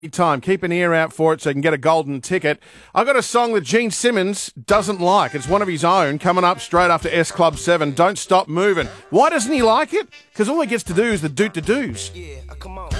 Time. Keep an ear out for it so you can get a golden ticket. I've got a song that Gene Simmons doesn't like. It's one of his own coming up straight after S Club 7. Don't Stop Moving. Why doesn't he like it? Because all he gets to do is the doot-to-doos. Yeah, come on.